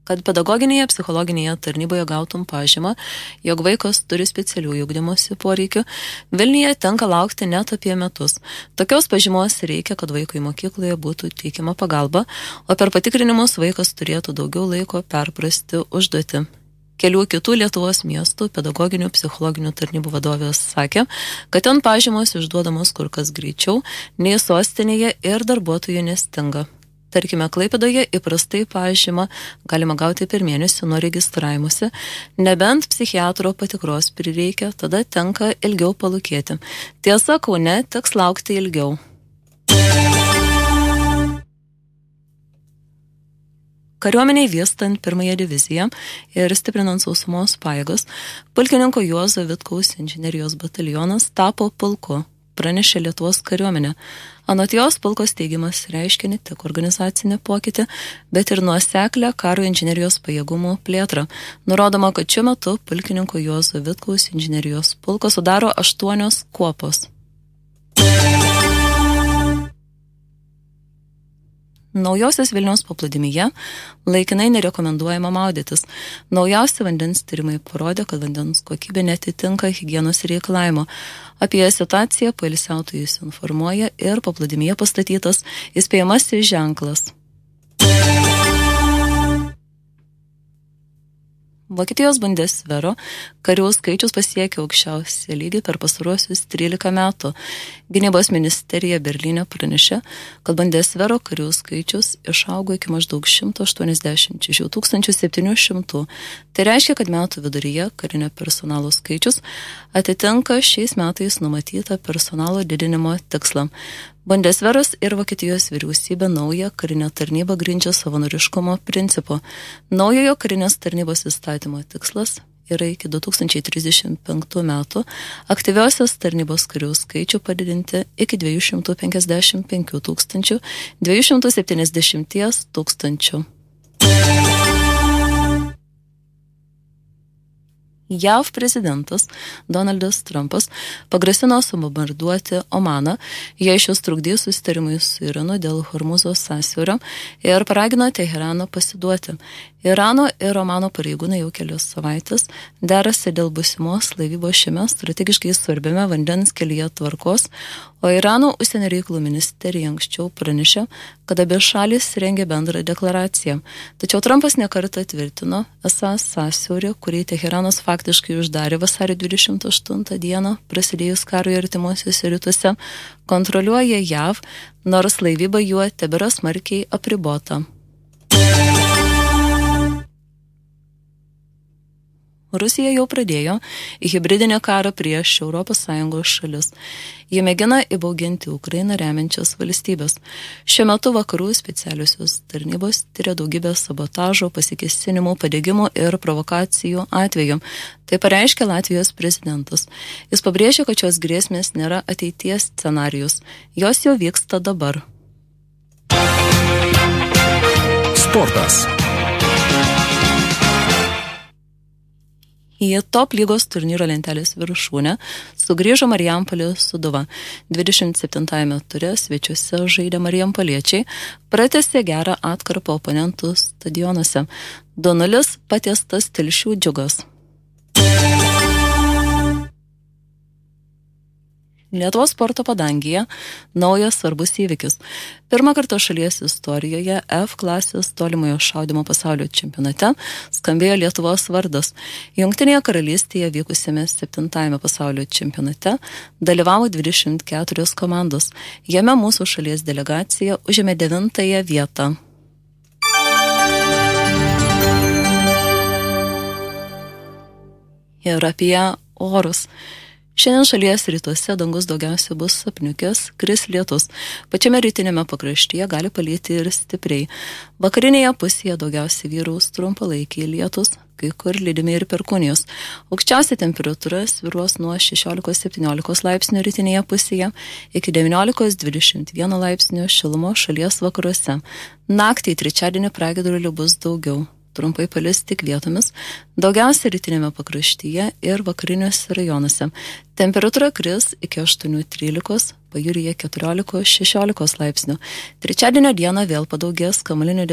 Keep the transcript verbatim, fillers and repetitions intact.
Kad pedagoginėje psichologinėje tarnyboje gautum pažymą, jog vaikas turi specialių ugdymosi poreikių, Vilniuje tenka laukti net apie metus. Tokios pažymos reikia, kad vaikui mokykloje būtų teikiama pagalba, o per patikrinimus vaikas turėtų daugiau laiko perprasti užduotį. Kelių kitų Lietuvos miestų pedagoginių psichologinių tarnybų vadovės sakė, kad ten pažymos išduodamos kur kas greičiau nei sostinėje ir darbuotojų nestinga. Tarkime, Klaipėdoje įprastai pažymą galima gauti per mėnesį nuo registravimuose, nebent psichiatro patikros prireikia, tada tenka ilgiau palūkėti. Tiesa, Kaune teks laukti ilgiau. Kariuomeniai vystant pirmąją diviziją ir stiprinant sausumos pajėgas, pulkininko Juozo Vitkaus inžinerijos batalionas tapo pulku, pranešė Lietuvos kariuomenė. Anot jos, pulko steigimas reiškia ne tik organizacinį pokytį, bet ir nuoseklę karo inžinerijos pajėgumų plėtrą. Nurodoma, kad šiuo metu pulkininko Juozo Vitkaus inžinerijos pulko sudaro aštuonios kuopos. Naujosios Vilniaus paplūdimyje laikinai nerekomenduojama maudytis. Naujausi vandens tyrimai parodė, kad vandens kokybė netitinka higienos reikalavimo. Apie situaciją poilsiautojus informuoja ir paplūdimyje pastatytas įspėjamasis ženklas. Vokietijos Bundeswehro karių skaičius pasiekė aukščiausią lygį per pastaruosius trylika metų. Gynybos ministerija Berlyne pranešė, kad Bundeswehro karių skaičius išaugo iki maždaug šimto aštuoniasdešimt šešių tūkstančių septynių šimtų. Tai reiškia, kad metų viduryje karinio personalo skaičius atitinka šiais metais numatytą personalo didinimo tikslą. Bundeswehras ir Vokietijos vyriausybė naują karinę tarnybą grindžia savanoriškumo principu. Naujojo karinės tarnybos įstatymo tikslas yra iki du tūkstančiai trisdešimt penktų metų aktyviosios tarnybos karių skaičių padidinti iki dviejų šimtų penkiasdešimt penkių tūkstančių dviejų šimtų septyniasdešimt tūkstančių. J A V prezidentas Donaldas Trumpas pagrasino subombarduoti Omaną, jei šis trukdys susitarimui su Iranu dėl Hormuzo sąsiaurio ir paragino Teheraną pasiduoti. Irano ir Omano pareigūnai jau kelios savaitės derasi dėl būsimos laivybos šiame strategiškai svarbiame vandens kelyje tvarkos, o Irano užsienio reikalų ministerija anksčiau pranešė, kad abi šalys rengia bendrą deklaraciją. Tačiau Trumpas nekartą tvirtino, esą sąsiaurį, kurį Teheranas faktiškai uždarė vasario dvidešimt aštuntą dieną, prasidėjus karui artimuosiuose rytuose, kontroliuoja J A V, nors laivyba juo tebėra smarkiai apribota. Rusija jau pradėjo hibridinį karą prieš Europos Sąjungos šalis. Jie mėgina įbauginti Ukrainą remiančias valstybės. Šiuo metu vakarų specialiosios tarnybos tyria daugybę sabotažo, pasikėsinimų, padegimų ir provokacijų atvejų. Tai pareiškė Latvijos prezidentas. Jis pabrėžė, kad šios grėsmės nėra ateities scenarijus. Jos jau vyksta dabar. Sportas. Į top lygos turnyro lentelės viršūnę sugrįžo Marijampolės Sūduva. dvidešimt septintajame ture svečiuose žaidė marijampoliečiai, pratęsė gerą atkarpą oponentų stadionuose. du nulis patiestas Telšių Džiugas. Lietuvos sporto padangėje naujas svarbus įvykis. Pirmą kartą šalies istorijoje F klasės tolimojo šaudymo pasaulio čempionate skambėjo Lietuvos vardas. Jungtinėje karalystėje vykusiame septintajame pasaulio čempionate dalyvavo dvidešimt keturios komandos. Jame mūsų šalies delegacija užėmė devintąją vietą. Ir apie orus. Šiandien šalies rytuose dangus daugiausia bus apniukęs, kris lietus. Pačiame rytinėme pakraštyje gali palyti ir stipriai. Vakarinėje pusėje daugiausia vyraus trumpalaikiai lietus, kai kur lydimi ir perkūnijos. Aukščiausia temperatūra svyruos nuo šešiolikos septyniolikos laipsnių rytinėje pusėje iki devyniolikos dvidešimt vieno laipsnių šilumos šalies vakaruose. Naktį trečiadienį pragiedrulių bus daugiau. Trumpai palis tik vietomis, daugiausia rytinėme pakraštyje ir vakariniuose rajonuose. Temperatūra kris iki aštuonių trylikos, pajūryje keturiolikos šešiolikos laipsnių. Trečiadienio dieną vėl padaugės kamuolinių